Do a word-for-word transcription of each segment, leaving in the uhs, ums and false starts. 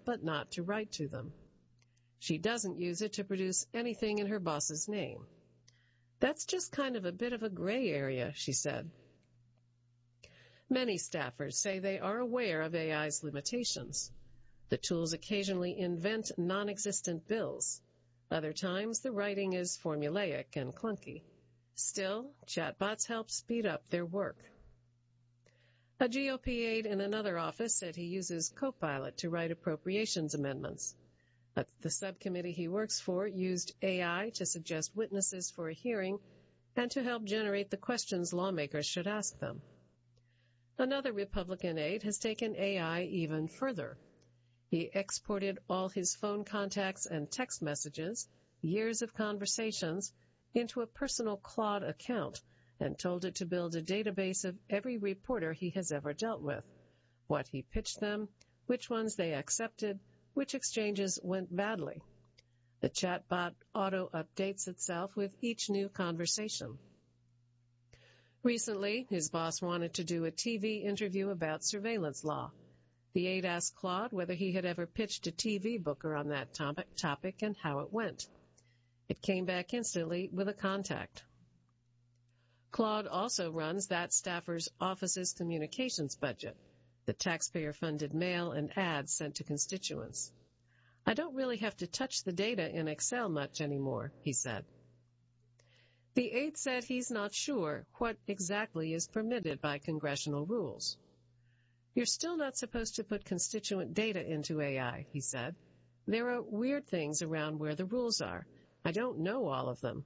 but not to write to them. She doesn't use it to produce anything in her boss's name. That's just kind of a bit of a gray area, she said. Many staffers say they are aware of A I's limitations. The tools occasionally invent non-existent bills. Other times, the writing is formulaic and clunky. Still, chatbots help speed up their work. A G O P aide in another office said he uses Copilot to write appropriations amendments. The subcommittee he works for used A I to suggest witnesses for a hearing and to help generate the questions lawmakers should ask them. Another Republican aide has taken A I even further. He exported all his phone contacts and text messages, years of conversations, into a personal Claude account and told it to build a database of every reporter he has ever dealt with, what he pitched them, which ones they accepted, which exchanges went badly. The chatbot auto-updates itself with each new conversation. Recently, his boss wanted to do a T V interview about surveillance law. The aide asked Claude whether he had ever pitched a T V booker on that topic, topic and how it went. It came back instantly with a contact. Claude also runs that staffer's office's communications budget, the taxpayer-funded mail and ads sent to constituents. I don't really have to touch the data in Excel much anymore, he said. The aide said he's not sure what exactly is permitted by congressional rules. You're still not supposed to put constituent data into A I, he said. There are weird things around where the rules are. I don't know all of them.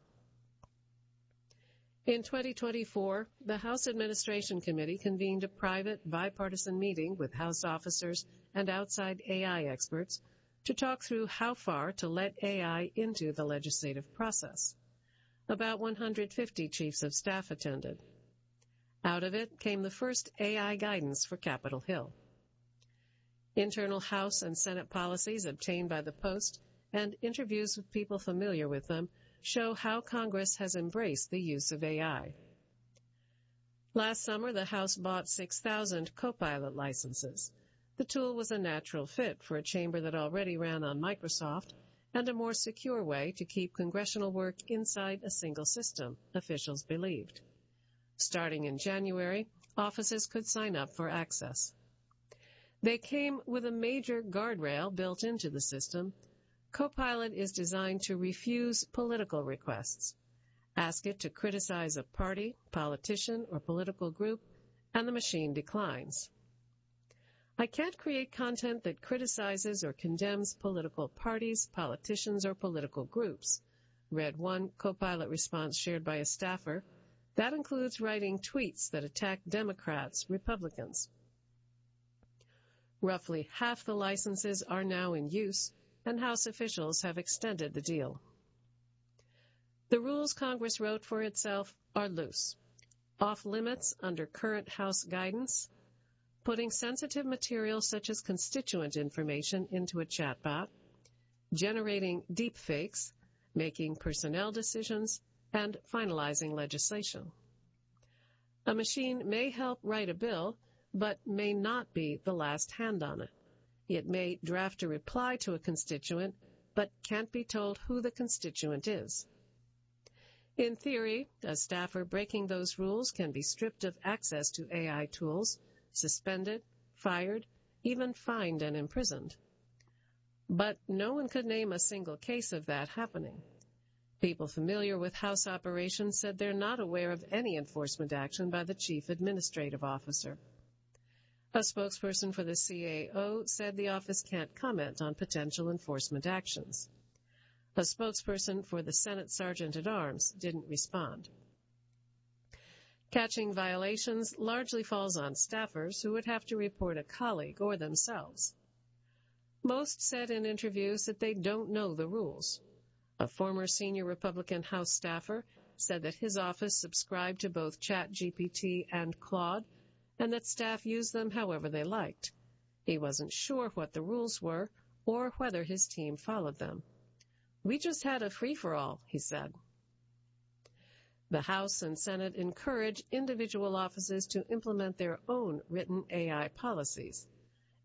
In twenty twenty-four, the House Administration Committee convened a private, bipartisan meeting with House officers and outside A I experts to talk through how far to let A I into the legislative process. About one hundred fifty chiefs of staff attended. Out of it came the first A I guidance for Capitol Hill. Internal House and Senate policies obtained by the Post and interviews with people familiar with them show how Congress has embraced the use of A I. Last summer, the House bought six thousand Copilot licenses. The tool was a natural fit for a chamber that already ran on Microsoft and a more secure way to keep congressional work inside a single system, officials believed. Starting in January, offices could sign up for access. They came with a major guardrail built into the system. Copilot is designed to refuse political requests. Ask it to criticize a party, politician, or political group, and the machine declines. I can't create content that criticizes or condemns political parties, politicians, or political groups, read one Copilot response shared by a staffer. That includes writing tweets that attack Democrats, Republicans. Roughly half the licenses are now in use, and House officials have extended the deal. The rules Congress wrote for itself are loose. Off-limits under current House guidance, putting sensitive material such as constituent information into a chatbot, generating deepfakes, making personnel decisions, and finalizing legislation. A machine may help write a bill, but may not be the last hand on it. It may draft a reply to a constituent, but can't be told who the constituent is. In theory, a staffer breaking those rules can be stripped of access to A I tools, suspended, fired, even fined and imprisoned. But no one could name a single case of that happening. People familiar with House operations said they're not aware of any enforcement action by the chief administrative officer. A spokesperson for the C A O said the office can't comment on potential enforcement actions. A spokesperson for the Senate Sergeant-at-Arms didn't respond. Catching violations largely falls on staffers who would have to report a colleague or themselves. Most said in interviews that they don't know the rules. A former senior Republican House staffer said that his office subscribed to both ChatGPT and Claude, and that staff used them however they liked. He wasn't sure what the rules were or whether his team followed them. We just had a free-for-all, he said. The House and Senate encourage individual offices to implement their own written A I policies.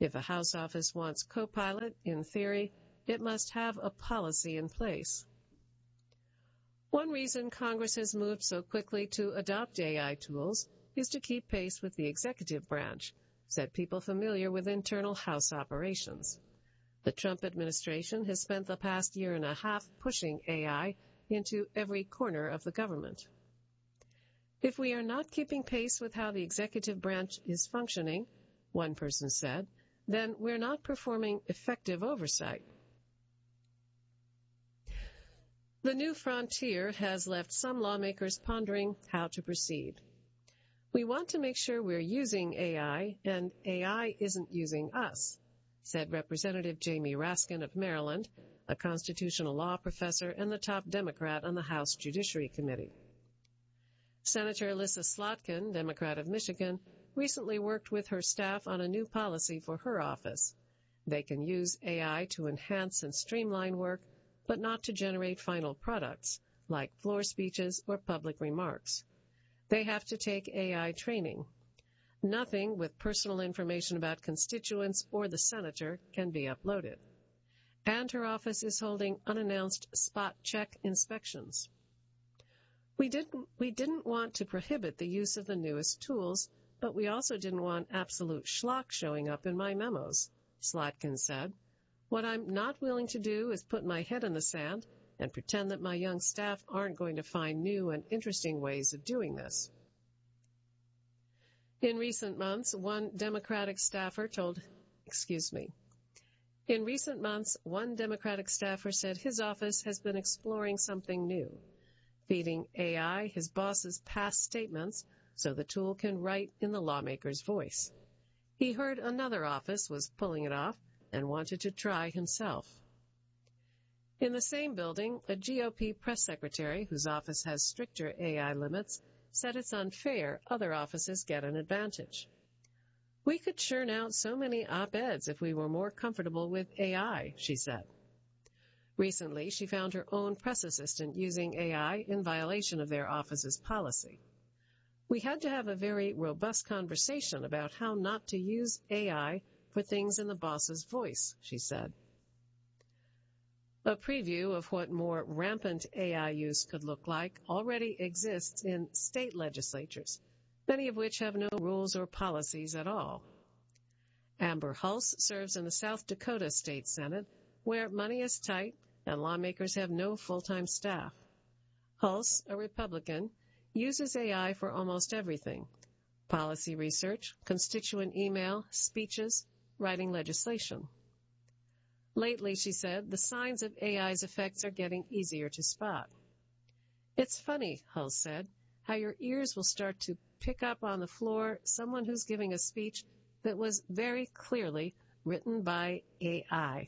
If a House office wants Copilot, in theory, it must have a policy in place. One reason Congress has moved so quickly to adopt A I tools is to keep pace with the executive branch, said people familiar with internal House operations. The Trump administration has spent the past year and a half pushing A I into every corner of the government. If we are not keeping pace with how the executive branch is functioning, one person said, then we're not performing effective oversight. The new frontier has left some lawmakers pondering how to proceed. We want to make sure we're using A I and A I isn't using us, said Representative Jamie Raskin of Maryland, a constitutional law professor and the top Democrat on the House Judiciary Committee. Senator Alyssa Slotkin, Democrat of Michigan, recently worked with her staff on a new policy for her office. They can use A I to enhance and streamline work, but not to generate final products, like floor speeches or public remarks. They have to take A I training. Nothing with personal information about constituents or the senator can be uploaded. And her office is holding unannounced spot check inspections. We didn't, we didn't want to prohibit the use of the newest tools, but we also didn't want absolute schlock showing up in my memos, Slotkin said. What I'm not willing to do is put my head in the sand and pretend that my young staff aren't going to find new and interesting ways of doing this. In recent months, one Democratic staffer told, excuse me, in recent months, one Democratic staffer said his office has been exploring something new, feeding A I his boss's past statements so the tool can write in the lawmaker's voice. He heard another office was pulling it off and wanted to try himself. In the same building, a G O P press secretary, whose office has stricter A I limits, said it's unfair other offices get an advantage. We could churn out so many op-eds if we were more comfortable with A I, she said. Recently, she found her own press assistant using A I in violation of their office's policy. We had to have a very robust conversation about how not to use A I for things in the boss's voice, she said. A preview of what more rampant A I use could look like already exists in state legislatures, many of which have no rules or policies at all. Amber Hulse serves in the South Dakota State Senate, where money is tight and lawmakers have no full-time staff. Hulse, a Republican, uses A I for almost everything: policy research, constituent email, speeches, writing legislation. Lately, she said, the signs of A I's effects are getting easier to spot. It's funny, Hulse said, how your ears will start to pick up on the floor someone who's giving a speech that was very clearly written by A I.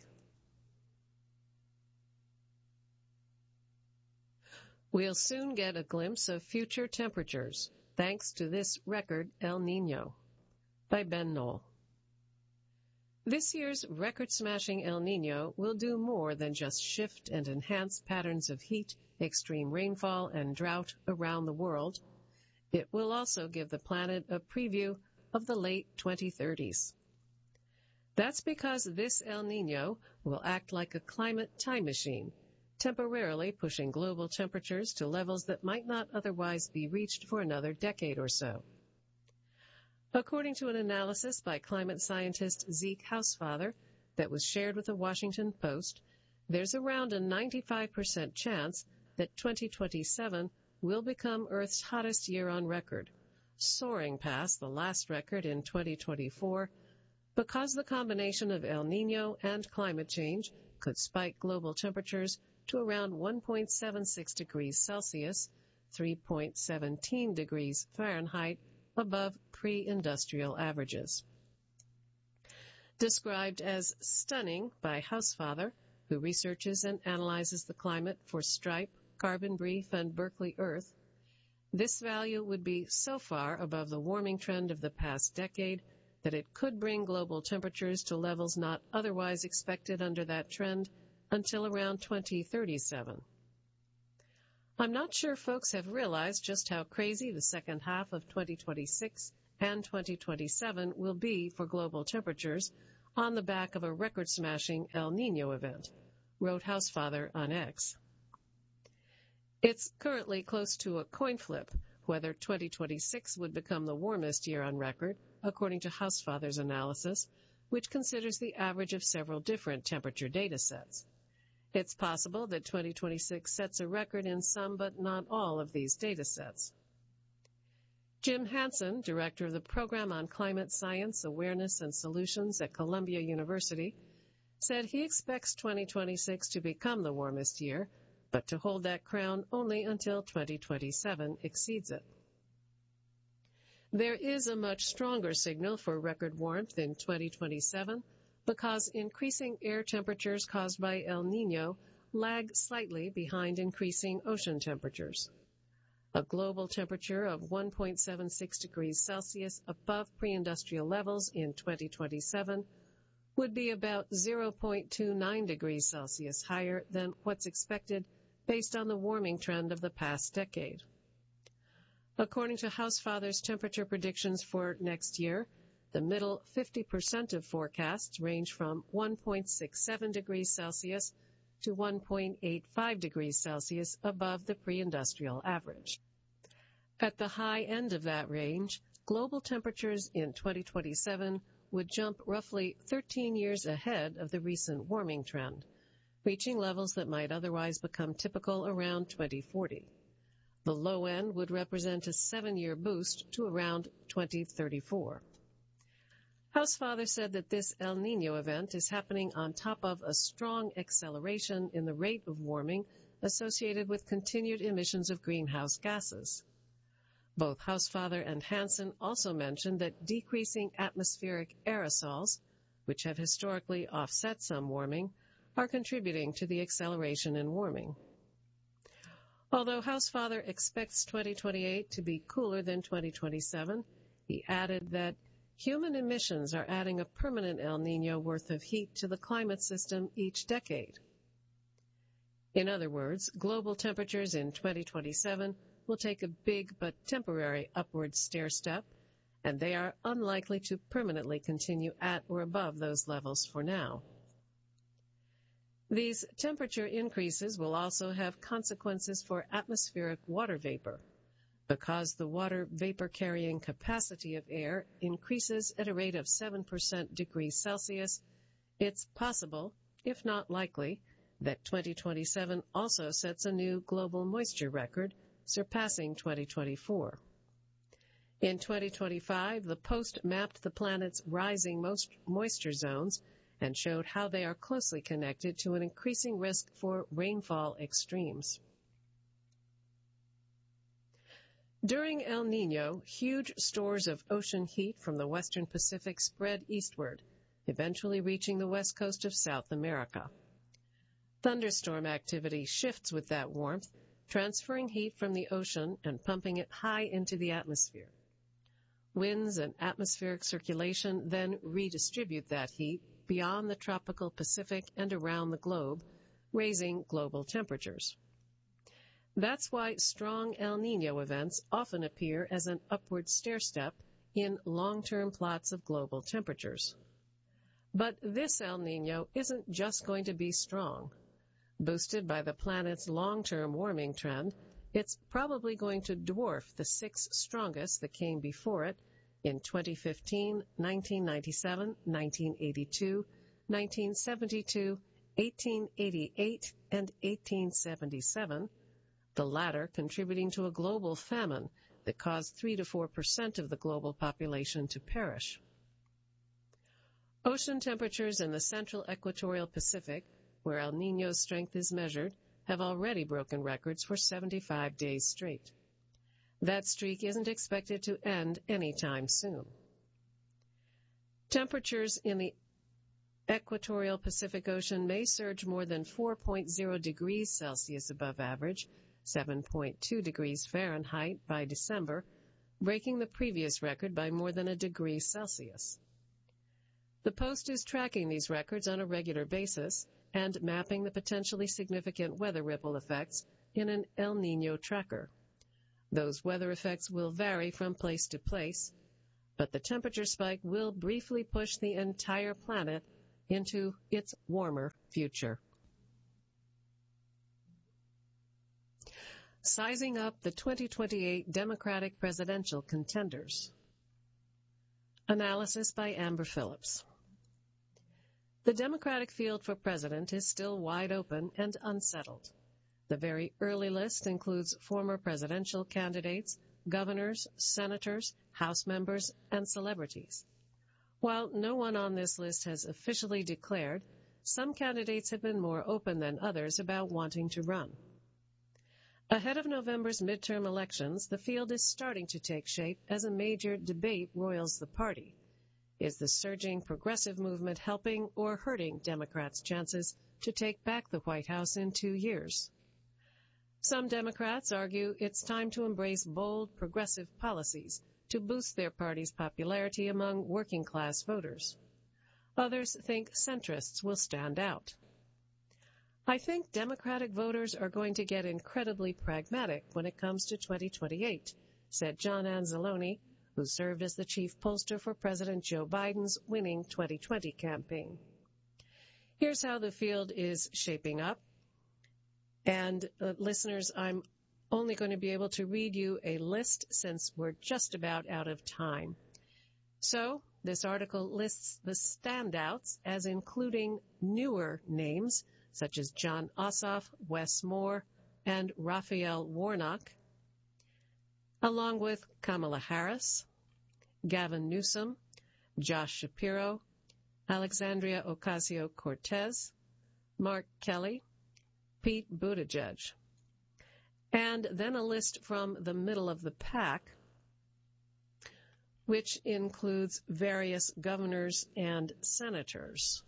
We'll soon get a glimpse of future temperatures, thanks to this record El Niño, by Ben Knoll. This year's record-smashing El Niño will do more than just shift and enhance patterns of heat, extreme rainfall, and drought around the world. It will also give the planet a preview of the late twenty thirties. That's because this El Niño will act like a climate time machine, temporarily pushing global temperatures to levels that might not otherwise be reached for another decade or so. According to an analysis by climate scientist Zeke Hausfather that was shared with the Washington Post, there's around a ninety-five percent chance that twenty twenty-seven will become Earth's hottest year on record, soaring past the last record in twenty twenty-four, because the combination of El Niño and climate change could spike global temperatures to around one point seven six degrees Celsius, three point one seven degrees Fahrenheit, above pre-industrial averages. Described as stunning by Hausfather, who researches and analyzes the climate for Stripe, Carbon Brief, and Berkeley Earth, this value would be so far above the warming trend of the past decade that it could bring global temperatures to levels not otherwise expected under that trend until around twenty thirty-seven. I'm not sure folks have realized just how crazy the second half of twenty twenty-six and twenty twenty-seven will be for global temperatures on the back of a record-smashing El Niño event, wrote Housefather on X. It's currently close to a coin flip whether twenty twenty-six would become the warmest year on record, according to Housefather's analysis, which considers the average of several different temperature data sets. It's possible that twenty twenty-six sets a record in some but not all of these data sets. Jim Hansen, director of the Program on Climate Science, Awareness, and Solutions at Columbia University, said he expects twenty twenty-six to become the warmest year, but to hold that crown only until twenty twenty-seven exceeds it. There is a much stronger signal for record warmth in twenty twenty-seven because increasing air temperatures caused by El Niño lag slightly behind increasing ocean temperatures. A global temperature of one point seven six degrees Celsius above pre-industrial levels in twenty twenty-seven would be about zero point two nine degrees Celsius higher than what's expected based on the warming trend of the past decade. According to Housefather's temperature predictions for next year, the middle fifty percent of forecasts range from one point six seven degrees Celsius to one point eight five degrees Celsius above the pre-industrial average. At the high end of that range, global temperatures in twenty twenty-seven would jump roughly thirteen years ahead of the recent warming trend, reaching levels that might otherwise become typical around twenty forty. The low end would represent a seven-year boost to around twenty thirty-four. Housefather said that this El Niño event is happening on top of a strong acceleration in the rate of warming associated with continued emissions of greenhouse gases. Both Housefather and Hansen also mentioned that decreasing atmospheric aerosols, which have historically offset some warming, are contributing to the acceleration in warming. Although Housefather expects twenty twenty-eight to be cooler than twenty twenty-seven, he added that human emissions are adding a permanent El Niño worth of heat to the climate system each decade. In other words, global temperatures in twenty twenty-seven will take a big but temporary upward stairstep, and they are unlikely to permanently continue at or above those levels for now. These temperature increases will also have consequences for atmospheric water vapor. Because the water vapor-carrying capacity of air increases at a rate of seven percent degrees Celsius, it's possible, if not likely, that twenty twenty-seven also sets a new global moisture record, surpassing twenty twenty-four. In twenty twenty-five, the Post mapped the planet's rising moisture zones and showed how they are closely connected to an increasing risk for rainfall extremes. During El Niño, huge stores of ocean heat from the western Pacific spread eastward, eventually reaching the west coast of South America. Thunderstorm activity shifts with that warmth, transferring heat from the ocean and pumping it high into the atmosphere. Winds and atmospheric circulation then redistribute that heat beyond the tropical Pacific and around the globe, raising global temperatures. That's why strong El Niño events often appear as an upward stairstep in long-term plots of global temperatures. But this El Niño isn't just going to be strong. Boosted by the planet's long-term warming trend, it's probably going to dwarf the six strongest that came before it in twenty fifteen, nineteen ninety-seven, nineteen eighty-two, nineteen seventy-two, eighteen eighty-eight, and eighteen seventy-seven, the latter contributing to a global famine that caused three to four percent of the global population to perish. Ocean temperatures in the central equatorial Pacific, where El Niño's strength is measured, have already broken records for seventy-five days straight. That streak isn't expected to end anytime soon. Temperatures in the equatorial Pacific Ocean may surge more than four point zero degrees Celsius above average, seven point two degrees Fahrenheit, by December, breaking the previous record by more than a degree Celsius. The Post is tracking these records on a regular basis and mapping the potentially significant weather ripple effects in an El Niño tracker. Those weather effects will vary from place to place, but the temperature spike will briefly push the entire planet into its warmer future. Sizing up the twenty twenty-eight Democratic presidential contenders. Analysis by Amber Phillips. The Democratic field for president is still wide open and unsettled. The very early list includes former presidential candidates, governors, senators, House members, and celebrities. While no one on this list has officially declared, some candidates have been more open than others about wanting to run. Ahead of November's midterm elections, the field is starting to take shape as a major debate roils the party. Is the surging progressive movement helping or hurting Democrats' chances to take back the White House in two years? Some Democrats argue it's time to embrace bold, progressive policies to boost their party's popularity among working-class voters. Others think centrists will stand out. I think Democratic voters are going to get incredibly pragmatic when it comes to twenty twenty-eight, said John Anzalone, who served as the chief pollster for President Joe Biden's winning twenty twenty campaign. Here's how the field is shaping up. And uh, listeners, I'm only going to be able to read you a list since we're just about out of time. So this article lists the standouts as including newer names such as John Ossoff, Wes Moore, and Raphael Warnock, along with Kamala Harris, Gavin Newsom, Josh Shapiro, Alexandria Ocasio-Cortez, Mark Kelly, Pete Buttigieg, and then a list from the middle of the pack, which includes various governors and senators.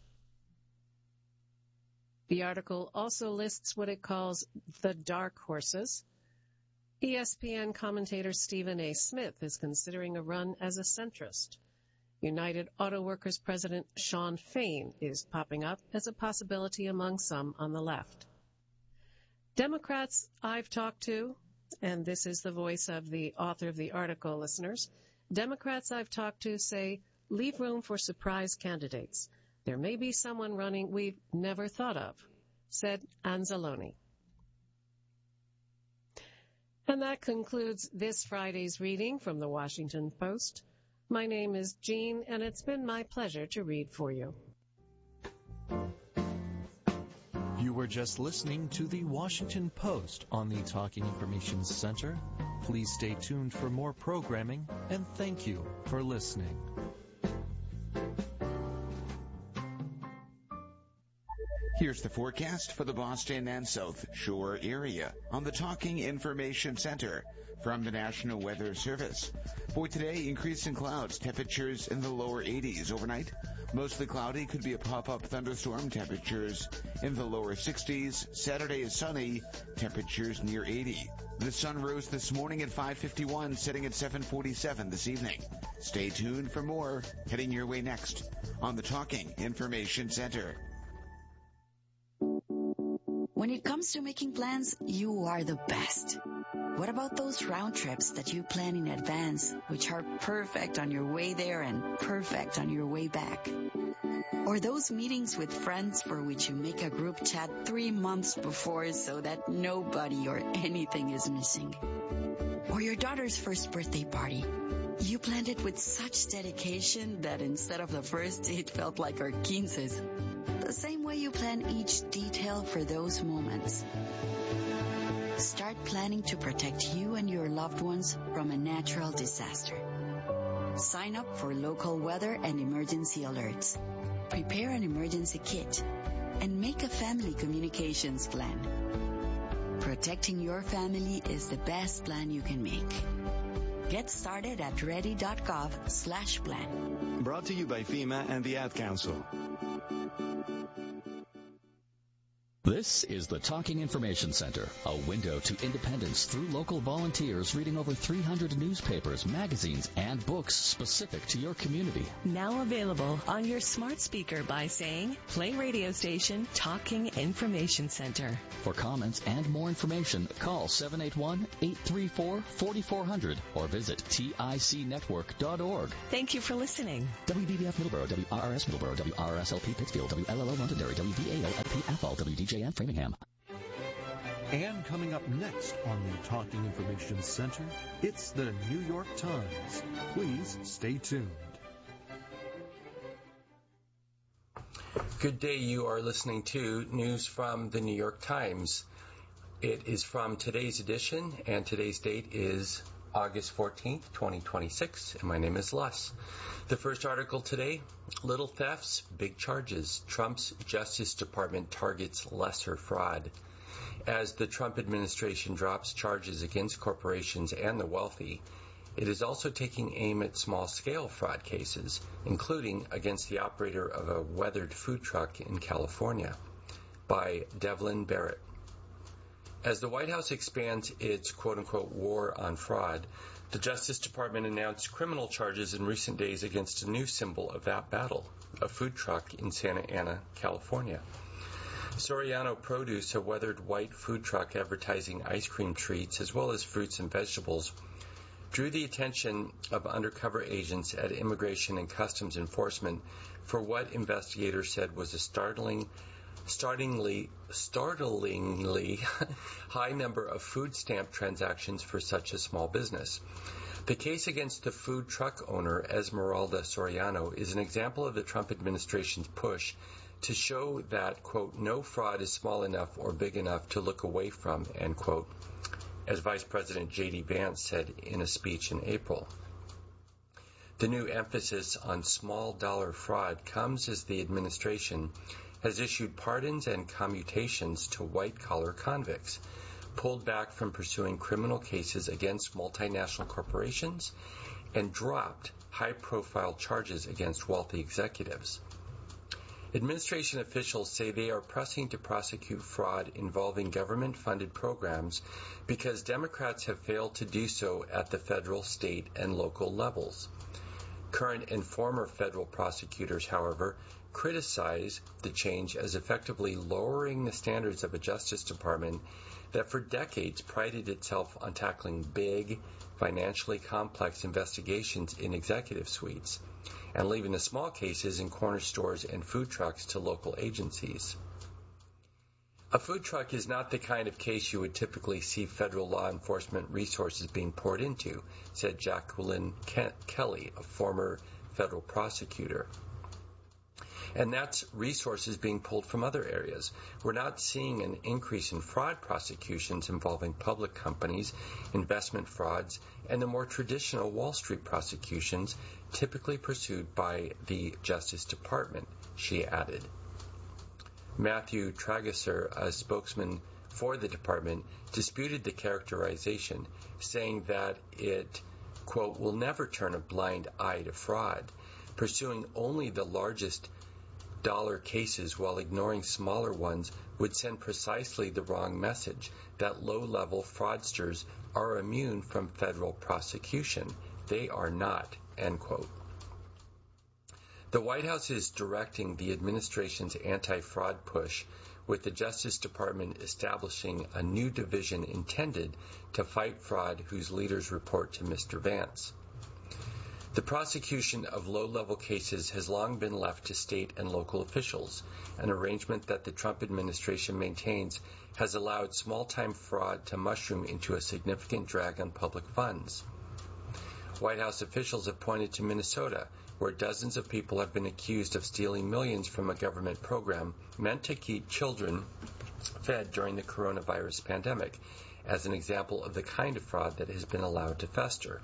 The article also lists what it calls the dark horses. E S P N commentator Stephen A. Smith is considering a run as a centrist. United Auto Workers President Sean Fain is popping up as a possibility among some on the left. Democrats I've talked to, and this is the voice of the author of the article, listeners, Democrats I've talked to say, leave room for surprise candidates. There may be someone running we've never thought of, said Anzalone. And that concludes this Friday's reading from the Washington Post. My name is Jean, and it's been my pleasure to read for you. You were just listening to the Washington Post on the Talking Information Center. Please stay tuned for more programming, and thank you for listening. Here's the forecast for the Boston and South Shore area on the Talking Information Center from the National Weather Service. For today, increase in clouds, temperatures in the lower eighties overnight. Mostly cloudy, could be a pop-up thunderstorm, temperatures in the lower sixties. Saturday is sunny, temperatures near eighty. The sun rose this morning at five fifty-one, setting at seven forty-seven this evening. Stay tuned for more, heading your way next on the Talking Information Center. When it comes to making plans, you are the best. What about those round trips that you plan in advance, which are perfect on your way there and perfect on your way back? Or those meetings with friends for which you make a group chat three months before so that nobody or anything is missing? Or your daughter's first birthday party. You planned it with such dedication that instead of the first, it felt like our quinces. The same way you plan each detail for those moments. Start planning to protect you and your loved ones from a natural disaster. Sign up for local weather and emergency alerts. Prepare an emergency kit and make a family communications plan. Protecting your family is the best plan you can make. Get started at ready.gov slash plan. Brought to you by FEMA and the Ad Council. This is the Talking Information Center, a window to independence through local volunteers reading over three hundred newspapers, magazines, and books specific to your community. Now available on your smart speaker by saying, play radio station Talking Information Center. For comments and more information, call seven eight one, eight three four, four four zero zero or visit tic network dot org. Thank you for listening. W B B F Middleborough, W R R S Middleborough, W R R S L P Pittsfield, W L L O Londonderry, W V A O L P Athol, W D J and Framingham. And coming up next on the Talking Information Center, it's the New York Times. Please stay tuned. Good day. You are listening to News from the New York Times. It is from today's edition, and today's date is August fourteenth, twenty twenty-six, and my name is Les. The first article today, little thefts, big charges. Trump's Justice Department targets lesser fraud. As the Trump administration drops charges against corporations and the wealthy, it is also taking aim at small-scale fraud cases, including against the operator of a weathered food truck in California. By Devlin Barrett. As the White House expands its quote-unquote war on fraud, the Justice Department announced criminal charges in recent days against a new symbol of that battle, a food truck in Santa Ana, California. Soriano Produce, a weathered white food truck advertising ice cream treats as well as fruits and vegetables, drew the attention of undercover agents at Immigration and Customs Enforcement for what investigators said was a startling Startlingly, startlingly high number of food stamp transactions for such a small business. The case against the food truck owner, Esmeralda Soriano, is an example of the Trump administration's push to show that, quote, no fraud is small enough or big enough to look away from, end quote, as Vice President J D Vance said in a speech in April. The new emphasis on small-dollar fraud comes as the administration has issued pardons and commutations to white-collar convicts, pulled back from pursuing criminal cases against multinational corporations, and dropped high-profile charges against wealthy executives. Administration officials say they are pressing to prosecute fraud involving government-funded programs because Democrats have failed to do so at the federal, state, and local levels. Current and former federal prosecutors, however, criticize the change as effectively lowering the standards of a Justice Department that for decades prided itself on tackling big, financially complex investigations in executive suites and leaving the small cases in corner stores and food trucks to local agencies. A food truck is not the kind of case you would typically see federal law enforcement resources being poured into, said Jacqueline Ke- Kelly, a former federal prosecutor. And that's resources being pulled from other areas. We're not seeing an increase in fraud prosecutions involving public companies, investment frauds, and the more traditional Wall Street prosecutions typically pursued by the Justice Department, she added. Matthew Tragesser, a spokesman for the department, disputed the characterization, saying that it, quote, will never turn a blind eye to fraud, pursuing only the largest dollar cases while ignoring smaller ones would send precisely the wrong message, that low-level fraudsters are immune from federal prosecution. They are not, end quote. The White House is directing the administration's anti-fraud push, with the Justice Department establishing a new division intended to fight fraud whose leaders report to Mister Vance. The prosecution of low-level cases has long been left to state and local officials, an arrangement that the Trump administration maintains has allowed small-time fraud to mushroom into a significant drag on public funds. White House officials have pointed to Minnesota, where dozens of people have been accused of stealing millions from a government program meant to keep children fed during the coronavirus pandemic, as an example of the kind of fraud that has been allowed to fester.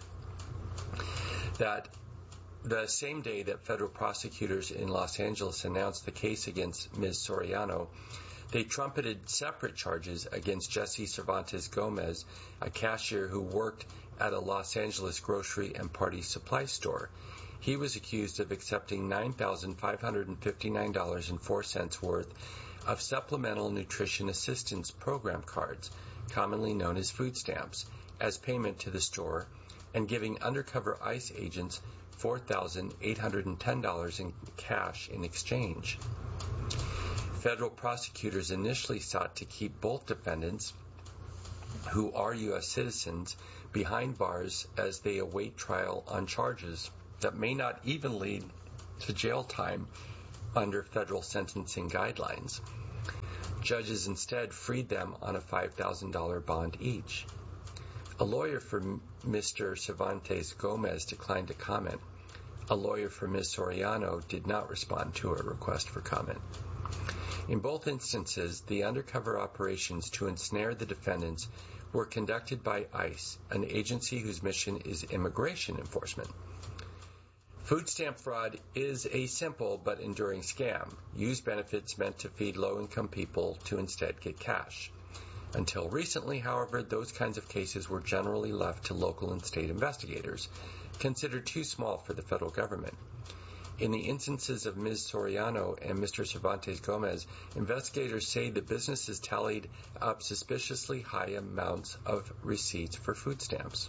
That the same day that federal prosecutors in Los Angeles announced the case against Miz Soriano, they trumpeted separate charges against Jesse Cervantes Gomez, a cashier who worked at a Los Angeles grocery and party supply store. He was accused of accepting nine thousand five hundred fifty-nine dollars and four cents worth of Supplemental Nutrition Assistance Program cards, commonly known as food stamps, as payment to the store, and giving undercover ICE agents four thousand eight hundred ten dollars in cash in exchange. Federal prosecutors initially sought to keep both defendants, who are U S citizens, behind bars as they await trial on charges that may not even lead to jail time under federal sentencing guidelines. Judges instead freed them on a five thousand dollars bond each. A lawyer for Mister Cervantes Gomez declined to comment. A lawyer for Miz Soriano did not respond to a request for comment. In both instances, the undercover operations to ensnare the defendants were conducted by ICE, an agency whose mission is immigration enforcement. Food stamp fraud is a simple but enduring scam. Use benefits meant to feed low-income people to instead get cash. Until recently, however, those kinds of cases were generally left to local and state investigators, considered too small for the federal government. In the instances of Miz Soriano and Mister Cervantes Gomez, investigators say the businesses tallied up suspiciously high amounts of receipts for food stamps.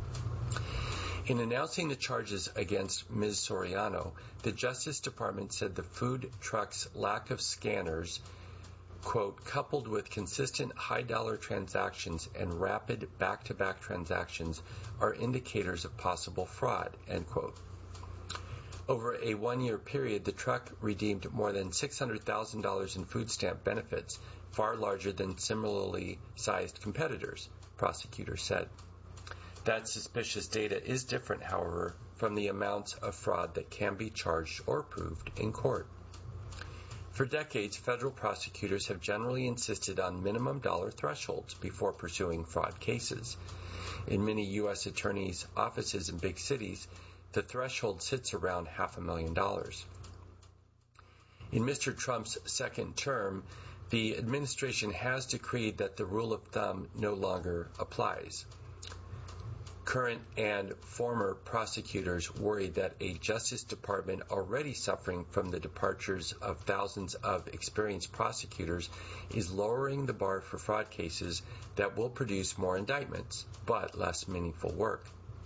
In announcing the charges against Miz Soriano, the Justice Department said the food truck's lack of scanners, quote, coupled with consistent high-dollar transactions and rapid back-to-back transactions are indicators of possible fraud, end quote. Over a one-year period, the truck redeemed more than six hundred thousand dollars in food stamp benefits, far larger than similarly sized competitors, prosecutors said. That suspicious data is different, however, from the amounts of fraud that can be charged or proved in court. For decades, federal prosecutors have generally insisted on minimum dollar thresholds before pursuing fraud cases. In many U S attorneys' offices in big cities, the threshold sits around half a million dollars. In Mister Trump's second term, the administration has decreed that the rule of thumb no longer applies. Current and former prosecutors worry that a Justice Department already suffering from the departures of thousands of experienced prosecutors is lowering the bar for fraud cases that will produce more indictments, but less meaningful work.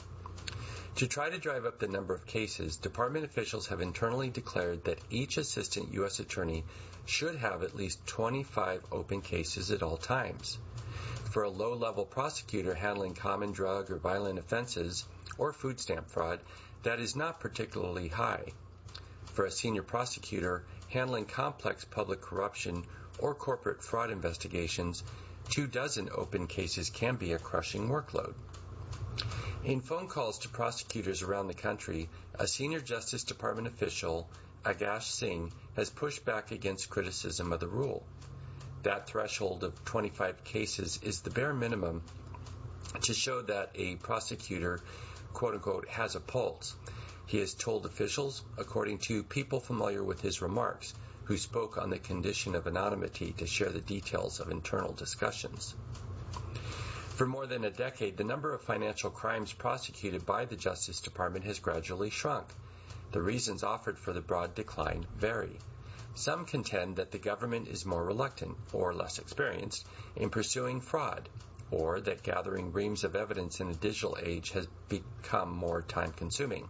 To try to drive up the number of cases, department officials have internally declared that each assistant U S attorney should have at least twenty-five open cases at all times. For a low-level prosecutor handling common drug or violent offenses or food stamp fraud, that is not particularly high. For a senior prosecutor handling complex public corruption or corporate fraud investigations, two dozen open cases can be a crushing workload. In phone calls to prosecutors around the country, a senior Justice Department official, Agash Singh, has pushed back against criticism of the rule. That threshold of twenty-five cases is the bare minimum to show that a prosecutor, quote-unquote, has a pulse. He has told officials, according to people familiar with his remarks, who spoke on the condition of anonymity to share the details of internal discussions. For more than a decade, the number of financial crimes prosecuted by the Justice Department has gradually shrunk. The reasons offered for the broad decline vary. Some contend that the government is more reluctant, or less experienced, in pursuing fraud, or that gathering reams of evidence in a digital age has become more time-consuming.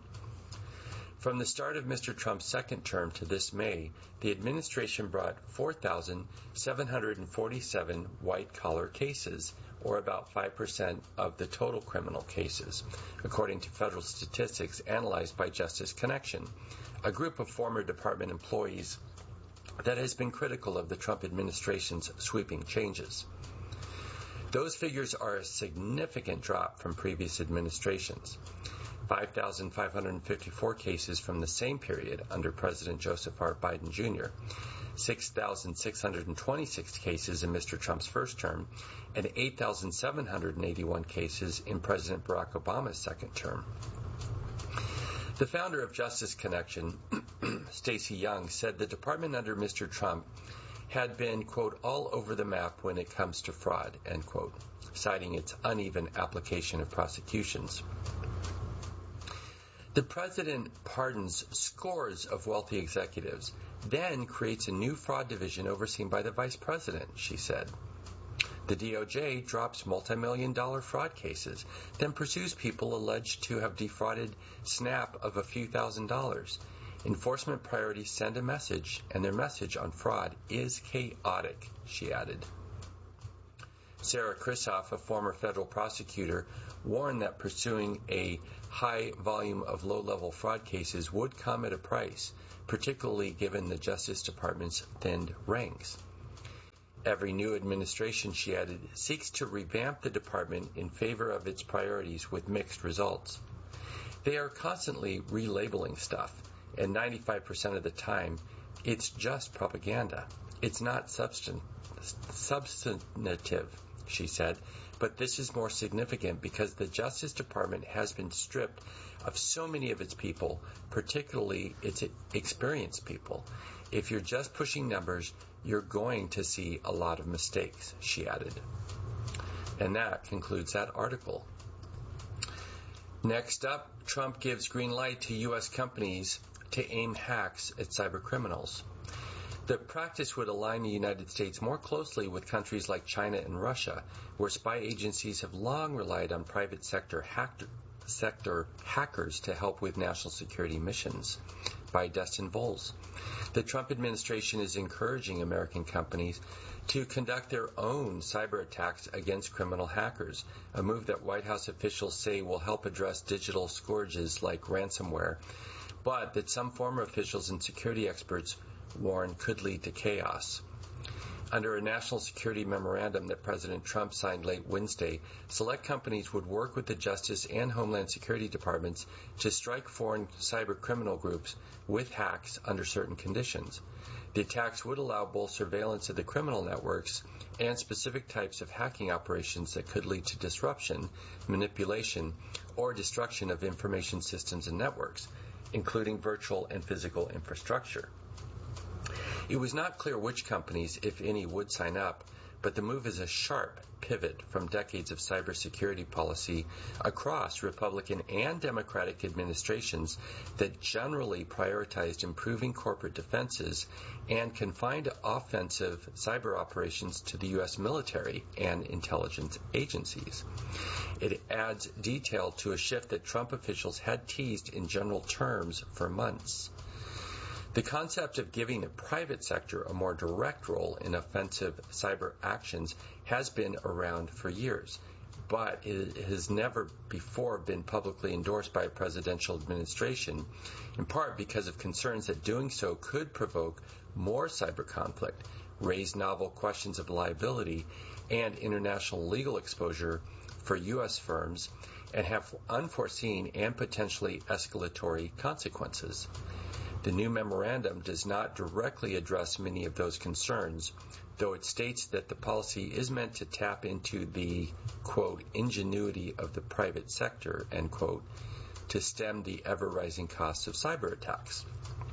From the start of Mister Trump's second term to this May, the administration brought four thousand seven hundred forty-seven white-collar cases, or about five percent of the total criminal cases, according to federal statistics analyzed by Justice Connection, a group of former department employees that has been critical of the Trump administration's sweeping changes. Those figures are a significant drop from previous administrations. five thousand five hundred fifty-four cases from the same period under President Joseph R. Biden Junior, six thousand six hundred twenty-six cases in Mister Trump's first term, and eight thousand seven hundred eighty-one cases in President Barack Obama's second term. The founder of Justice Connection, Stacey Young, said the department under Mister Trump had been, quote, all over the map when it comes to fraud, end quote, citing its uneven application of prosecutions. The president pardons scores of wealthy executives, then creates a new fraud division overseen by the vice president, she said. The D O J drops multi-million dollar fraud cases, then pursues people alleged to have defrauded Snap of a few thousand dollars. Enforcement priorities send a message, and their message on fraud is chaotic, she added. Sarah Kristoff, a former federal prosecutor, warned that pursuing a high volume of low-level fraud cases would come at a price, particularly given the Justice Department's thinned ranks. Every new administration, she added, seeks to revamp the department in favor of its priorities with mixed results. They are constantly relabeling stuff, and ninety-five percent of the time, it's just propaganda. It's not substan- substantive, she said, but this is more significant because the Justice Department has been stripped of so many of its people, particularly its experienced people. If you're just pushing numbers, you're going to see a lot of mistakes, she added. And that concludes that article. Next up, Trump gives green light to U S companies to aim hacks at cybercriminals. The practice would align the United States more closely with countries like China and Russia, where spy agencies have long relied on private sector, hack- sector hackers to help with national security missions. By Dustin Voles. The Trump administration is encouraging American companies to conduct their own cyber attacks against criminal hackers, a move that White House officials say will help address digital scourges like ransomware, but that some former officials and security experts warn could lead to chaos. Under a national security memorandum that President Trump signed late Wednesday, select companies would work with the Justice and Homeland Security departments to strike foreign cyber criminal groups with hacks under certain conditions. The attacks would allow both surveillance of the criminal networks and specific types of hacking operations that could lead to disruption, manipulation, or destruction of information systems and networks, including virtual and physical infrastructure. It was not clear which companies, if any, would sign up, but the move is a sharp pivot from decades of cybersecurity policy across Republican and Democratic administrations that generally prioritized improving corporate defenses and confined offensive cyber operations to the U S military and intelligence agencies. It adds detail to a shift that Trump officials had teased in general terms for months. The concept of giving the private sector a more direct role in offensive cyber actions has been around for years, but it has never before been publicly endorsed by a presidential administration, in part because of concerns that doing so could provoke more cyber conflict, raise novel questions of liability and international legal exposure for U S firms, and have unforeseen and potentially escalatory consequences. The new memorandum does not directly address many of those concerns, though it states that the policy is meant to tap into the, quote, ingenuity of the private sector, end quote, to stem the ever-rising costs of cyber attacks.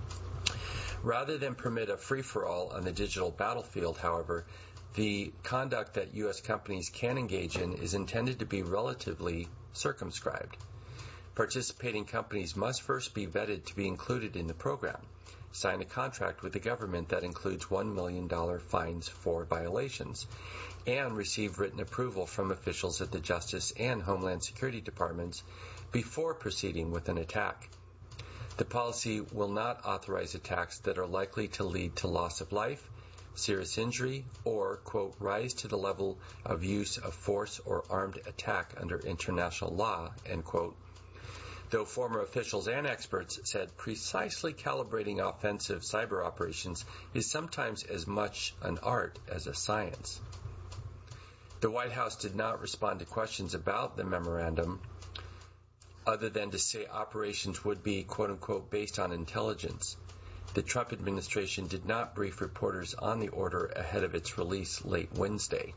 Rather than permit a free-for-all on the digital battlefield, however, the conduct that U S companies can engage in is intended to be relatively circumscribed. Participating companies must first be vetted to be included in the program, sign a contract with the government that includes one million dollars fines for violations, and receive written approval from officials at the Justice and Homeland Security departments before proceeding with an attack. The policy will not authorize attacks that are likely to lead to loss of life, serious injury, or, quote, rise to the level of use of force or armed attack under international law, end quote. Though former officials and experts said precisely calibrating offensive cyber operations is sometimes as much an art as a science. The White House did not respond to questions about the memorandum other than to say operations would be, quote-unquote, based on intelligence. The Trump administration did not brief reporters on the order ahead of its release late Wednesday.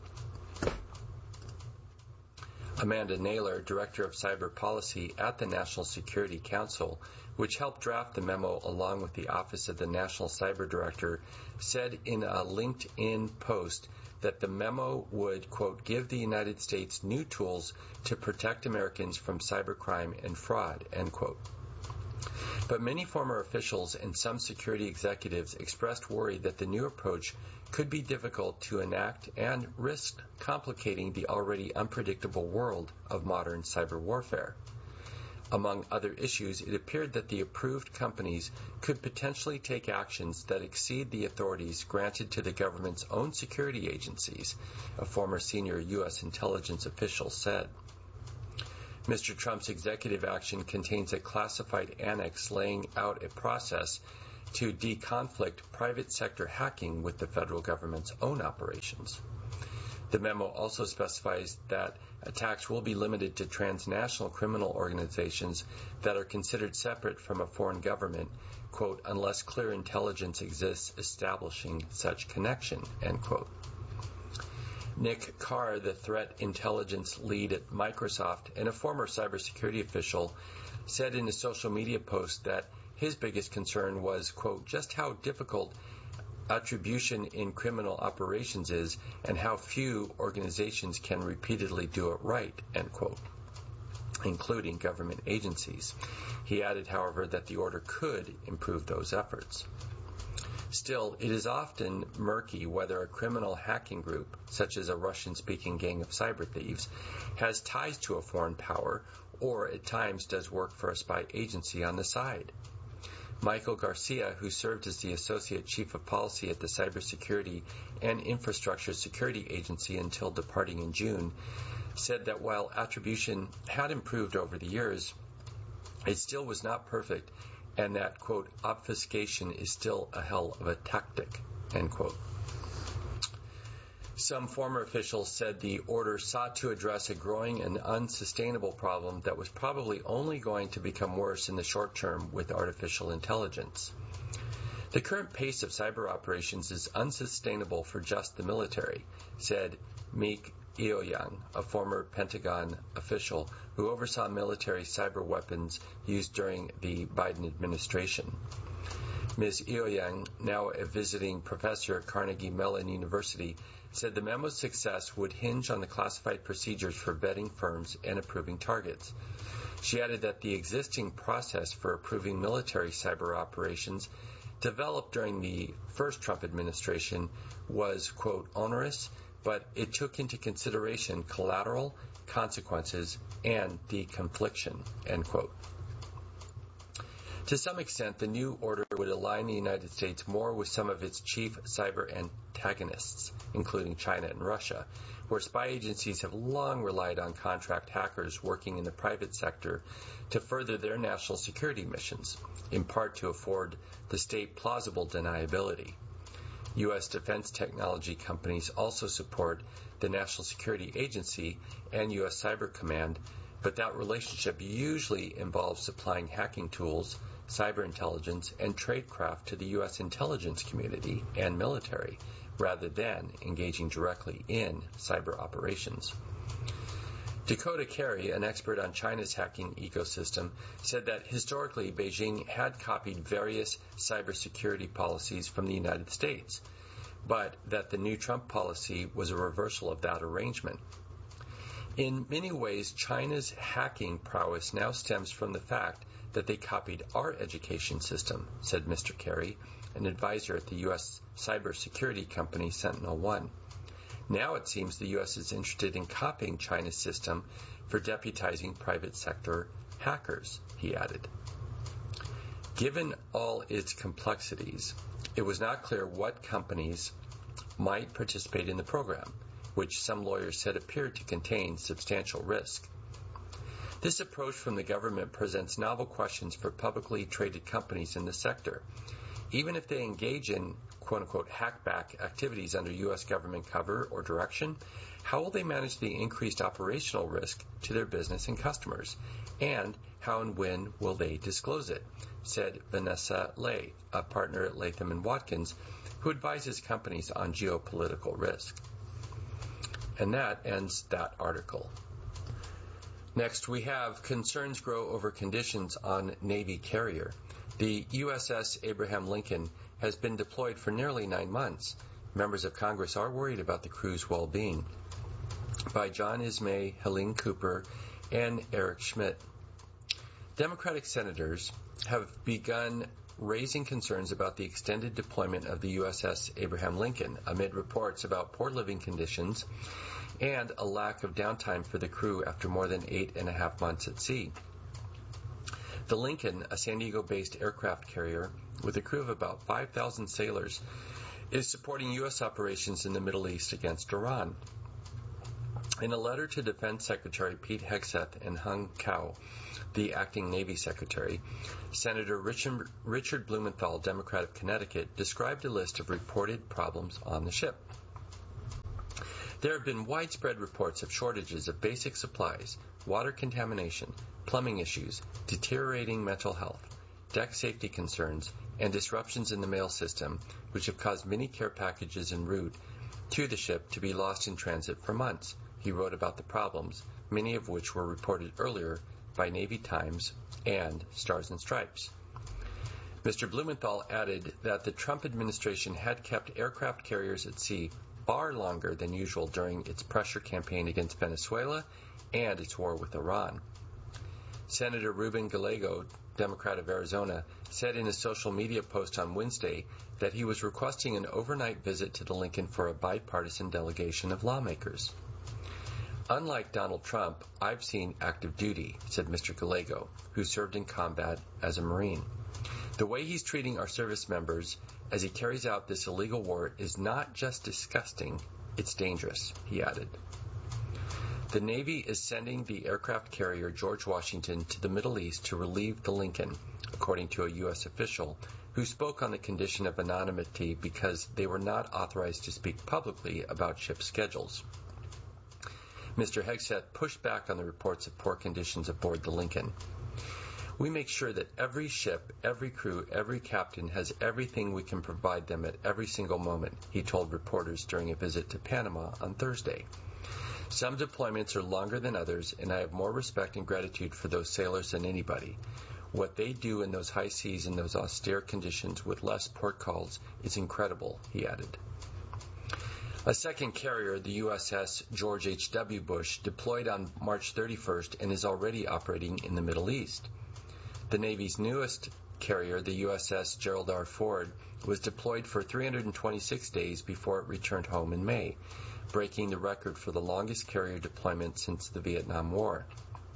Amanda Naylor, Director of Cyber Policy at the National Security Council, which helped draft the memo along with the Office of the National Cyber Director, said in a LinkedIn post that the memo would, quote, give the United States new tools to protect Americans from cybercrime and fraud, end quote. But many former officials and some security executives expressed worry that the new approach could be difficult to enact and risk complicating the already unpredictable world of modern cyber warfare. Among other issues, it appeared that the approved companies could potentially take actions that exceed the authorities granted to the government's own security agencies, a former senior U S intelligence official said. Mister Trump's executive action contains a classified annex laying out a process to deconflict private sector hacking with the federal government's own operations. The memo also specifies that attacks will be limited to transnational criminal organizations that are considered separate from a foreign government, quote, unless clear intelligence exists establishing such connection, end quote. Nick Carr, the threat intelligence lead at Microsoft and a former cybersecurity official, said in a social media post that his biggest concern was, quote, just how difficult attribution in criminal operations is and how few organizations can repeatedly do it right, end quote, including government agencies. He added, however, that the order could improve those efforts. Still, it is often murky whether a criminal hacking group, such as a Russian-speaking gang of cyber thieves, has ties to a foreign power or at times does work for a spy agency on the side. Michael Garcia, who served as the Associate Chief of Policy at the Cybersecurity and Infrastructure Security Agency until departing in June, said that while attribution had improved over the years, it still was not perfect and that, quote, obfuscation is still a hell of a tactic, end quote. Some former officials said the order sought to address a growing and unsustainable problem that was probably only going to become worse in the short term with artificial intelligence. The current pace of cyber operations is unsustainable for just the military, said Meek Eoyang, a former Pentagon official who oversaw military cyber weapons used during the Biden administration. Miz Eoyang, now a visiting professor at Carnegie Mellon University, said the memo's success would hinge on the classified procedures for vetting firms and approving targets. She added that the existing process for approving military cyber operations developed during the first Trump administration was, quote, onerous, but it took into consideration collateral, consequences, and deconfliction, end quote. To some extent, the new order would align the United States more with some of its chief cyber antagonists, including China and Russia, where spy agencies have long relied on contract hackers working in the private sector to further their national security missions, in part to afford the state plausible deniability. U S defense technology companies also support the National Security Agency and U S Cyber Command, but that relationship usually involves supplying hacking tools, cyber intelligence, and tradecraft to the U S intelligence community and military, rather than engaging directly in cyber operations. Dakota Carey, an expert on China's hacking ecosystem, said that historically Beijing had copied various cybersecurity policies from the United States, but that the new Trump policy was a reversal of that arrangement. In many ways, China's hacking prowess now stems from the fact that they copied our education system, said Mister Carey, an advisor at the U S cybersecurity company Sentinel One. Now it seems the U S is interested in copying China's system for deputizing private sector hackers, he added. Given all its complexities, it was not clear what companies might participate in the program, which some lawyers said appeared to contain substantial risk. This approach from the government presents novel questions for publicly traded companies in the sector. Even if they engage in quote-unquote hackback activities under U S government cover or direction, how will they manage the increased operational risk to their business and customers? And how and when will they disclose it? Said Vanessa Lay, a partner at Latham and Watkins, who advises companies on geopolitical risk. And that ends that article. Next, we have concerns grow over conditions on Navy carrier. The U S S Abraham Lincoln has been deployed for nearly nine months. Members of Congress are worried about the crew's well-being. By John Ismay, Helene Cooper, and Eric Schmidt. Democratic senators have begun raising concerns about the extended deployment of the U S S Abraham Lincoln amid reports about poor living conditions and a lack of downtime for the crew after more than eight and a half months at sea. The Lincoln, a San Diego-based aircraft carrier with a crew of about five thousand sailors, is supporting U S operations in the Middle East against Iran. In a letter to Defense Secretary Pete Hegseth and Hung Cao, the acting Navy Secretary, Senator Richard, Richard Blumenthal, Democrat of Connecticut, described a list of reported problems on the ship. There have been widespread reports of shortages of basic supplies, water contamination, plumbing issues, deteriorating mental health, deck safety concerns, and disruptions in the mail system, which have caused many care packages en route to the ship to be lost in transit for months. He wrote about the problems, many of which were reported earlier by Navy Times and Stars and Stripes. Mister Blumenthal added that the Trump administration had kept aircraft carriers at sea far longer than usual during its pressure campaign against Venezuela and its war with Iran. Senator Ruben Gallego, Democrat of Arizona, said in a social media post on Wednesday that he was requesting an overnight visit to the Lincoln for a bipartisan delegation of lawmakers. Unlike Donald Trump, I've seen active duty, said Mister Gallego, who served in combat as a Marine. The way he's treating our service members as he carries out this illegal war is not just disgusting, it's dangerous, he added. The Navy is sending the aircraft carrier George Washington to the Middle East to relieve the Lincoln, according to a U S official who spoke on the condition of anonymity because they were not authorized to speak publicly about ship schedules. Mister Hegseth pushed back on the reports of poor conditions aboard the Lincoln. We make sure that every ship, every crew, every captain has everything we can provide them at every single moment, he told reporters during a visit to Panama on Thursday. Some deployments are longer than others, and I have more respect and gratitude for those sailors than anybody. What they do in those high seas in those austere conditions with less port calls is incredible, he added. A second carrier, the U S S George H W Bush, deployed on March thirty-first and is already operating in the Middle East. The Navy's newest carrier, the U S S Gerald R. Ford, was deployed for three hundred twenty-six days before it returned home in May, breaking the record for the longest carrier deployment since the Vietnam War.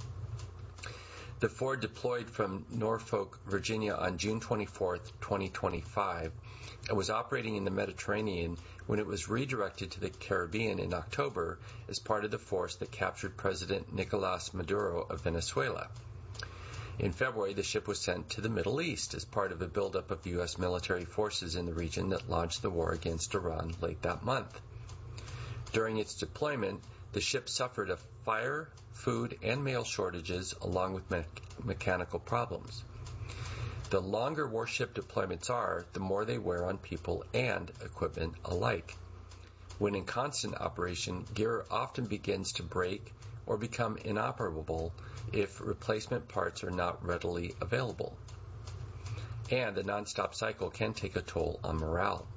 The Ford deployed from Norfolk, Virginia on June twenty-fourth, twenty twenty-five, and was operating in the Mediterranean when it was redirected to the Caribbean in October as part of the force that captured President Nicolas Maduro of Venezuela. In February, the ship was sent to the Middle East as part of a buildup of U S military forces in the region that launched the war against Iran late that month. During its deployment, the ship suffered a fire, food, and mail shortages along with me- mechanical problems. The longer warship deployments are, the more they wear on people and equipment alike. When in constant operation, gear often begins to break or become inoperable if replacement parts are not readily available. And the nonstop cycle can take a toll on morale.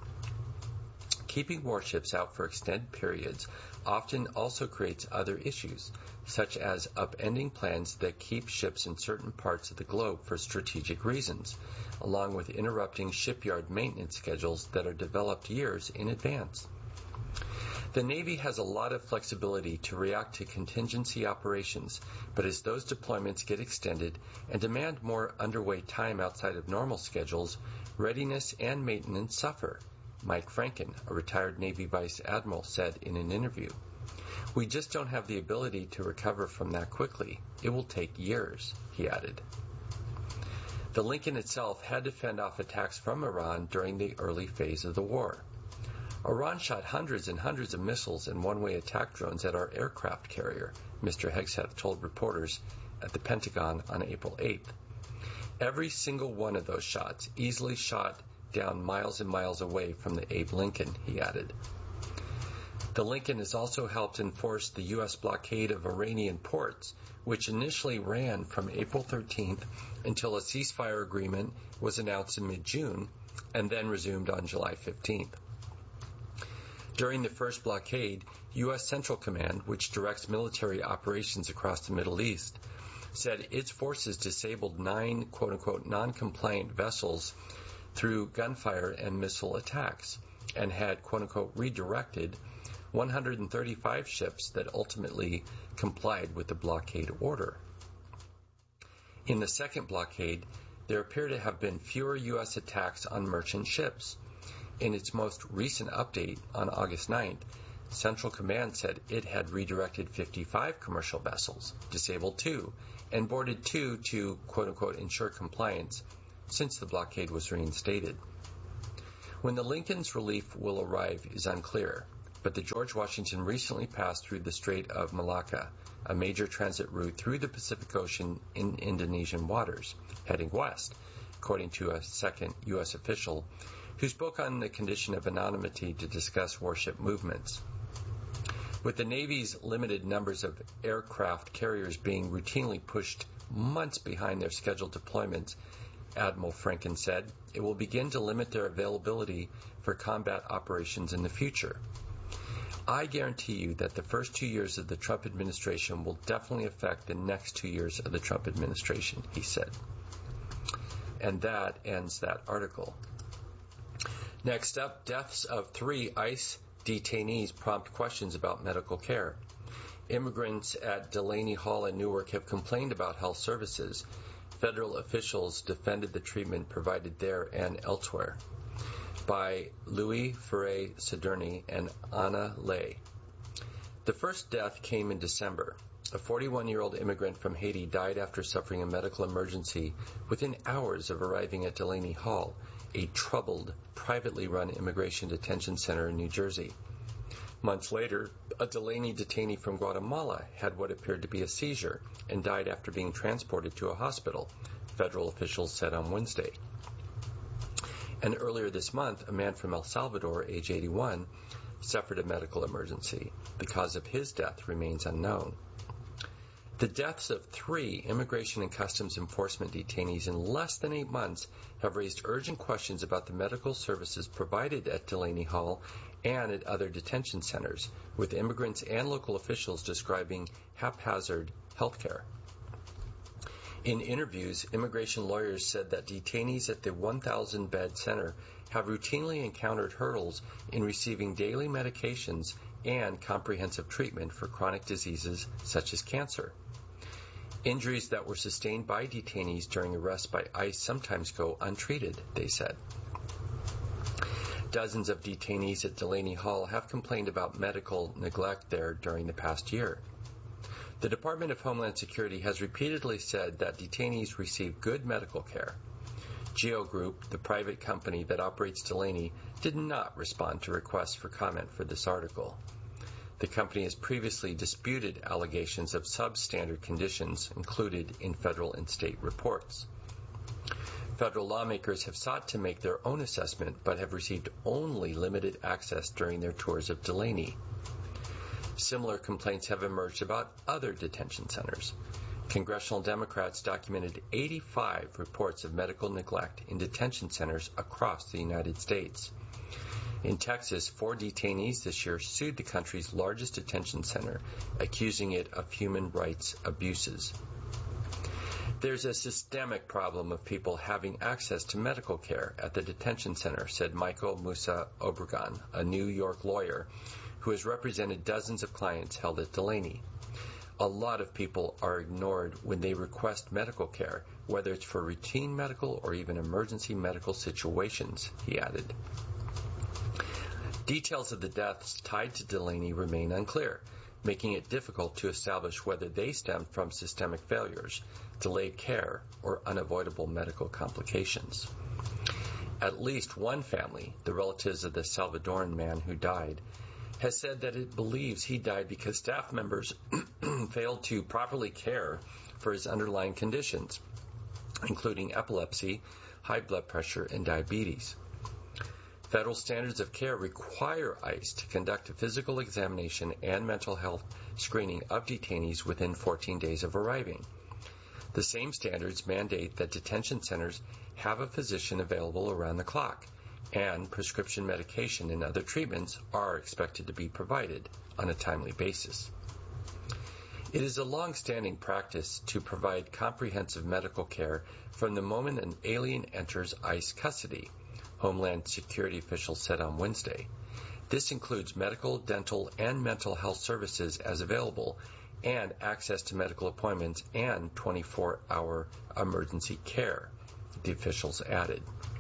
Keeping warships out for extended periods often also creates other issues, such as upending plans that keep ships in certain parts of the globe for strategic reasons, along with interrupting shipyard maintenance schedules that are developed years in advance. The Navy has a lot of flexibility to react to contingency operations, but as those deployments get extended and demand more underway time outside of normal schedules, readiness and maintenance suffer. Mike Franken, a retired Navy Vice Admiral, said in an interview. We just don't have the ability to recover from that quickly. It will take years, he added. The Lincoln itself had to fend off attacks from Iran during the early phase of the war. Iran shot hundreds and hundreds of missiles and one-way attack drones at our aircraft carrier, Mister Hegseth told reporters at the Pentagon on April eighth. Every single one of those shots easily shot down miles and miles away from the Abe Lincoln, he added. The Lincoln has also helped enforce the U S blockade of Iranian ports, which initially ran from April thirteenth until a ceasefire agreement was announced in mid-June and then resumed on July fifteenth. During the first blockade, U S Central Command, which directs military operations across the Middle East, said its forces disabled nine quote-unquote non-compliant vessels through gunfire and missile attacks and had quote-unquote redirected one hundred thirty-five ships that ultimately complied with the blockade order. In the second blockade, there appear to have been fewer U S attacks on merchant ships. In its most recent update on August ninth, Central Command said it had redirected fifty-five commercial vessels, disabled two, and boarded two to quote-unquote ensure compliance since the blockade was reinstated. When the Lincoln's relief will arrive is unclear, but the George Washington recently passed through the Strait of Malacca, a major transit route through the Pacific Ocean in Indonesian waters, heading west, according to a second U S official who spoke on the condition of anonymity to discuss warship movements. With the Navy's limited numbers of aircraft carriers being routinely pushed months behind their scheduled deployments, Admiral Franken said, it will begin to limit their availability for combat operations in the future. I guarantee you that the first two years of the Trump administration will definitely affect the next two years of the Trump administration, he said. And that ends that article. Next up, deaths of three ICE detainees prompt questions about medical care. Immigrants at Delaney Hall in Newark have complained about health services. Federal officials defended the treatment provided there and elsewhere. By Louis Ferre Siderni and Anna Lay. The first death came in December. A forty-one-year-old immigrant from Haiti died after suffering a medical emergency within hours of arriving at Delaney Hall, a troubled, privately run immigration detention center in New Jersey. Months later, a Delaney detainee from Guatemala had what appeared to be a seizure and died after being transported to a hospital, federal officials said on Wednesday. And earlier this month, a man from El Salvador, age eighty-one, suffered a medical emergency. The cause of his death remains unknown. The deaths of three Immigration and Customs Enforcement detainees in less than eight months have raised urgent questions about the medical services provided at Delaney Hall and at other detention centers, with immigrants and local officials describing haphazard health care. In interviews, immigration lawyers said that detainees at the one thousand bed center have routinely encountered hurdles in receiving daily medications and comprehensive treatment for chronic diseases such as cancer. Injuries that were sustained by detainees during arrest by ICE sometimes go untreated, they said. Dozens of detainees at Delaney Hall have complained about medical neglect there during the past year. The Department of Homeland Security has repeatedly said that detainees receive good medical care. Geo Group, the private company that operates Delaney, did not respond to requests for comment for this article. The company has previously disputed allegations of substandard conditions included in federal and state reports. Federal lawmakers have sought to make their own assessment, but have received only limited access during their tours of Delaney. Similar complaints have emerged about other detention centers. Congressional Democrats documented eighty-five reports of medical neglect in detention centers across the United States. In Texas, four detainees this year sued the country's largest detention center, accusing it of human rights abuses. There's a systemic problem of people having access to medical care at the detention center, said Michael Musa Obregon, a New York lawyer who has represented dozens of clients held at Delaney. A lot of people are ignored when they request medical care, whether it's for routine medical or even emergency medical situations, he added. Details of the deaths tied to Delaney remain unclear, making it difficult to establish whether they stemmed from systemic failures, delayed care, or unavoidable medical complications. At least one family, the relatives of the Salvadoran man who died, has said that it believes he died because staff members failed to properly care for his underlying conditions, including epilepsy, high blood pressure, and diabetes. Federal standards of care require ICE to conduct a physical examination and mental health screening of detainees within fourteen days of arriving. The same standards mandate that detention centers have a physician available around the clock, and prescription medication and other treatments are expected to be provided on a timely basis. It is a long-standing practice to provide comprehensive medical care from the moment an alien enters ICE custody, Homeland Security officials said on Wednesday. This includes medical, dental, and mental health services as available, and access to medical appointments and twenty-four hour emergency care, the officials added.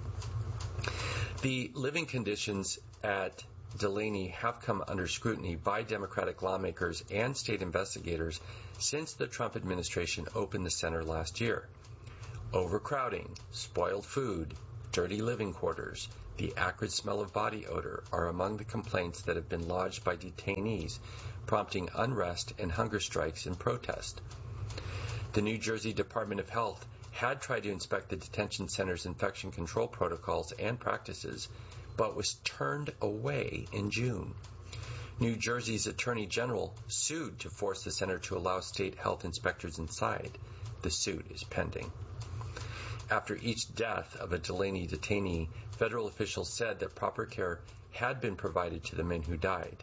The living conditions at Delaney have come under scrutiny by Democratic lawmakers and state investigators since the Trump administration opened the center last year. Overcrowding, spoiled food, dirty living quarters, the acrid smell of body odor are among the complaints that have been lodged by detainees, prompting unrest and hunger strikes in protest. The New Jersey Department of Health had tried to inspect the detention center's infection control protocols and practices, but was turned away in June. New Jersey's Attorney General sued to force the center to allow state health inspectors inside. The suit is pending. After each death of a Delaney detainee, federal officials said that proper care had been provided to the men who died.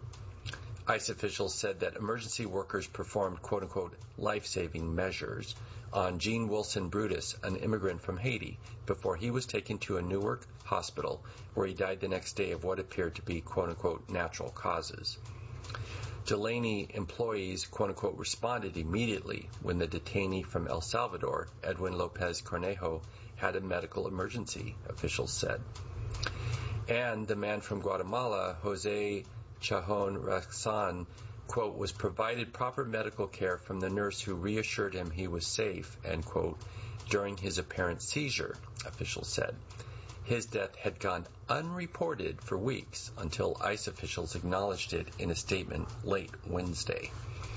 ICE officials said that emergency workers performed quote-unquote life-saving measures on Gene Wilson Brutus, an immigrant from Haiti, before he was taken to a Newark hospital where he died the next day of what appeared to be quote-unquote natural causes. Delaney employees quote-unquote responded immediately when the detainee from El Salvador, Edwin Lopez Cornejo, had a medical emergency, officials said. And the man from Guatemala, Jose Chajon Raxan, quote, was provided proper medical care from the nurse who reassured him he was safe, end quote, during his apparent seizure, officials said. His death had gone unreported for weeks until ICE officials acknowledged it in a statement late Wednesday.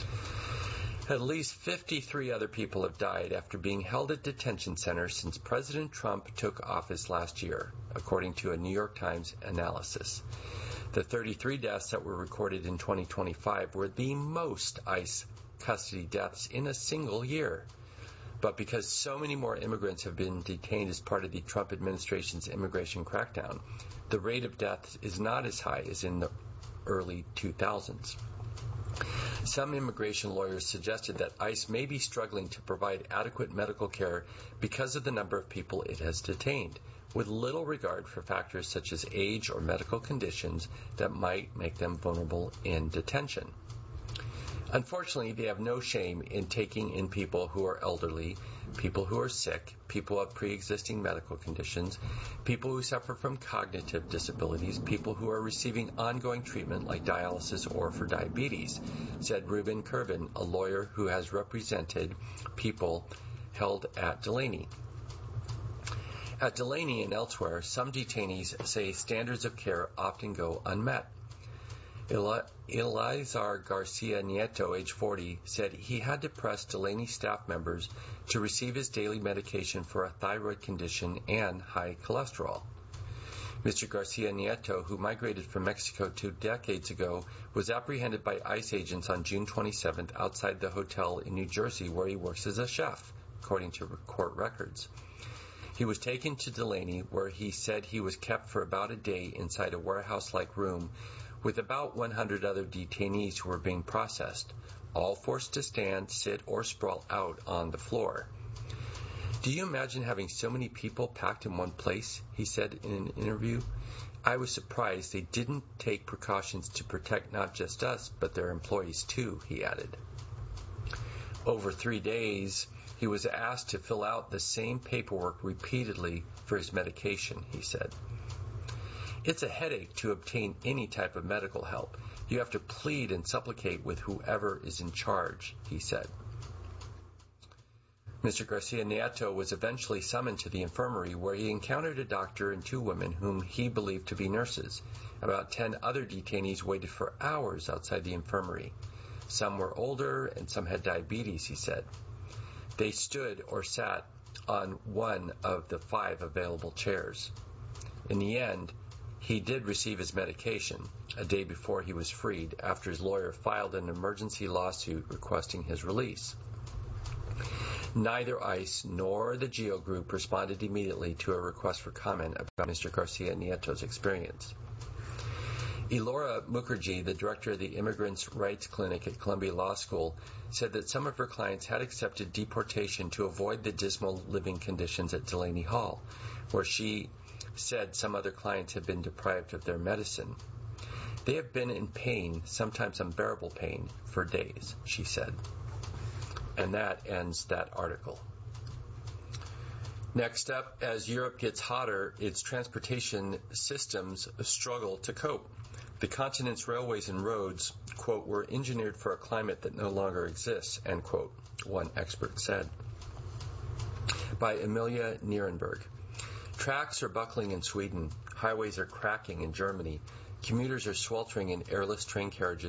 At least fifty-three other people have died after being held at detention centers since President Trump took office last year, according to a New York Times analysis. The thirty-three deaths that were recorded in twenty twenty-five were the most ICE custody deaths in a single year. But because so many more immigrants have been detained as part of the Trump administration's immigration crackdown, the rate of deaths is not as high as in the early two thousands. Some immigration lawyers suggested that ICE may be struggling to provide adequate medical care because of the number of people it has detained, with little regard for factors such as age or medical conditions that might make them vulnerable in detention. Unfortunately, they have no shame in taking in people who are elderly, people who are sick, people who have pre-existing medical conditions, people who suffer from cognitive disabilities, people who are receiving ongoing treatment like dialysis or for diabetes, said Reuben Kervin, a lawyer who has represented people held at Delaney. At Delaney and elsewhere, some detainees say standards of care often go unmet. Eli- Elizar Garcia Nieto, age forty, said he had to press Delaney staff members to receive his daily medication for a thyroid condition and high cholesterol. Mister Garcia Nieto, who migrated from Mexico two decades ago, was apprehended by ICE agents on June twenty-seventh outside the hotel in New Jersey where he works as a chef, according to court records. He was taken to Delaney, where he said he was kept for about a day inside a warehouse-like room with about one hundred other detainees who were being processed, all forced to stand, sit, or sprawl out on the floor. Do you imagine having so many people packed in one place? He said in an interview. I was surprised they didn't take precautions to protect not just us, but their employees too, he added. Over three days, he was asked to fill out the same paperwork repeatedly for his medication, he said. It's a headache to obtain any type of medical help. You have to plead and supplicate with whoever is in charge, he said. Mister Garcia Nieto was eventually summoned to the infirmary where he encountered a doctor and two women whom he believed to be nurses. About ten other detainees waited for hours outside the infirmary. Some were older and some had diabetes, he said. They stood or sat on one of the five available chairs. In the end, he did receive his medication a day before he was freed after his lawyer filed an emergency lawsuit requesting his release. Neither ICE nor the GEO Group responded immediately to a request for comment about Mister Garcia Nieto's experience. Elora Mukherjee, the director of the Immigrants' Rights Clinic at Columbia Law School, said that some of her clients had accepted deportation to avoid the dismal living conditions at Delaney Hall, where she said some other clients had been deprived of their medicine. They have been in pain, sometimes unbearable pain, for days, she said. And that ends that article. Next up, as Europe gets hotter, its transportation systems struggle to cope. The continent's railways and roads, quote, were engineered for a climate that no longer exists, end quote, one expert said. By Emilia Nierenberg. Tracks are buckling in Sweden. Highways are cracking in Germany. Commuters are sweltering in airless train carriages